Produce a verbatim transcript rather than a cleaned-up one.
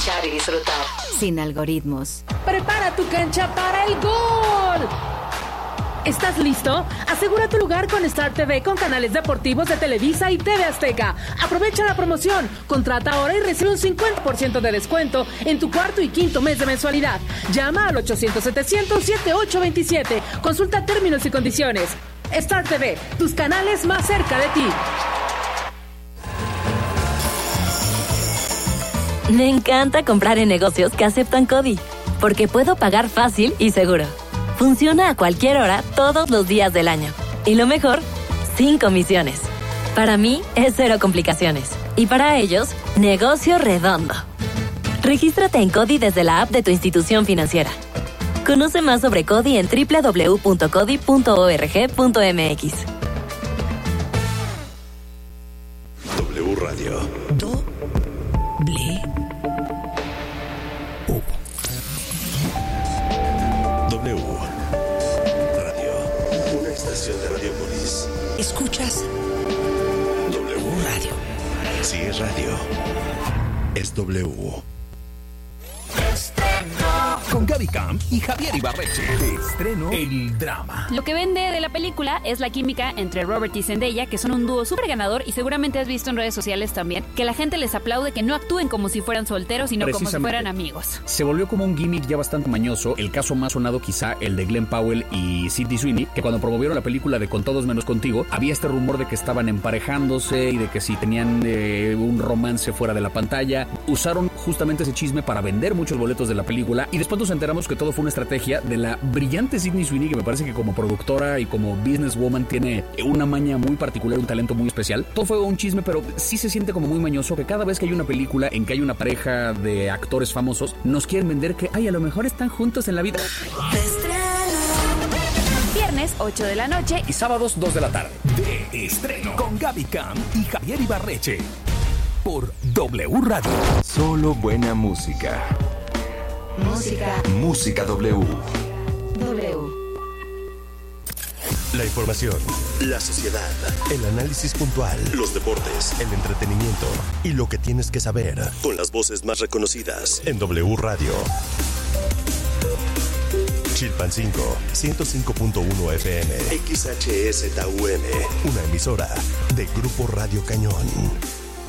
escuchar y disfrutar. Sin algoritmos. Prepara tu cancha para el gol. ¿Estás listo? Asegura tu lugar con Star T V con canales deportivos de Televisa y T V Azteca. Aprovecha la promoción. Contrata ahora y recibe un cincuenta por ciento de descuento en tu cuarto y quinto mes de mensualidad. Llama al ochocientos setecientos setenta y ocho veintisiete. Consulta términos y condiciones. Star T V, tus canales más cerca de ti. Me encanta comprar en negocios que aceptan CODI, porque puedo pagar fácil y seguro. Funciona a cualquier hora, todos los días del año. Y lo mejor, sin comisiones. Para mí, es cero complicaciones. Y para ellos, negocio redondo. Regístrate en CODI desde la app de tu institución financiera. Conoce más sobre CODI en doble u doble u doble u punto codi punto org punto m x. W Radio. Do. Ble. U. W Radio. Una estación de Radiopolis. ¿Escuchas? W Radio. Si es radio, es W. Con Gaby Camp y Javier Ibarreche. De estreno, el drama. Lo que vende de la película es la química entre Robert y Zendaya, que son un dúo súper ganador, y seguramente has visto en redes sociales también que la gente les aplaude que no actúen como si fueran solteros, sino como si fueran amigos. Se volvió como un gimmick ya bastante mañoso. El caso más sonado quizá el de Glenn Powell y Sydney Sweeney, que cuando promovieron la película de Con Todos Menos Contigo, había este rumor de que estaban emparejándose y de que si tenían eh, un romance fuera de la pantalla. Usaron justamente ese chisme para vender muchos boletos de la película, y después nos enteramos que todo fue una estrategia de la brillante Sydney Sweeney, que me parece que como productora y como businesswoman tiene una maña muy particular, un talento muy especial. Todo fue un chisme, pero sí se siente como muy mañoso que cada vez que hay una película en que hay una pareja de actores famosos, nos quieren vender que, ay, a lo mejor están juntos en la vida. Viernes, ocho de la noche y sábados, dos de la tarde. De estreno con Gaby Camp y Javier Ibarreche. Por W Radio. Solo buena música. Música. Música W. W. La información, la sociedad, el análisis puntual, los deportes, el entretenimiento y lo que tienes que saber, con las voces más reconocidas en W Radio. Chilpancingo, ciento cinco punto uno F M, X H S T U M, una emisora de Grupo Radio Cañón.